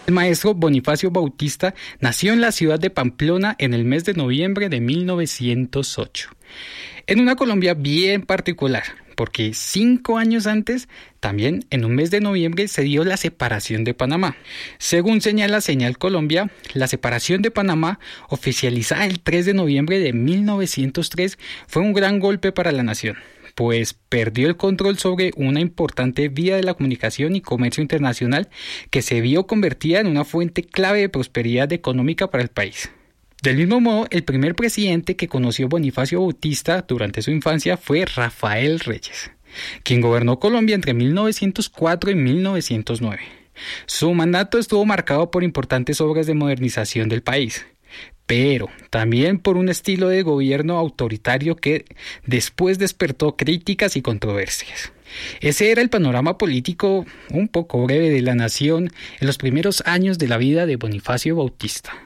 El maestro Bonifacio Bautista nació en la ciudad de Pamplona en el mes de noviembre de 1908, en una Colombia bien particular, porque 5 años antes, también en un mes de noviembre, se dio la separación de Panamá. Según señala Señal Colombia, la separación de Panamá, oficializada el 3 de noviembre de 1903, fue un gran golpe para la nación, pues perdió el control sobre una importante vía de la comunicación y comercio internacional que se vio convertida en una fuente clave de prosperidad económica para el país. Del mismo modo, el primer presidente que conoció Bonifacio Bautista durante su infancia fue Rafael Reyes, quien gobernó Colombia entre 1904 y 1909. Su mandato estuvo marcado por importantes obras de modernización del país, pero también por un estilo de gobierno autoritario que después despertó críticas y controversias. Ese era el panorama político un poco breve de la nación en los primeros años de la vida de Bonifacio Bautista.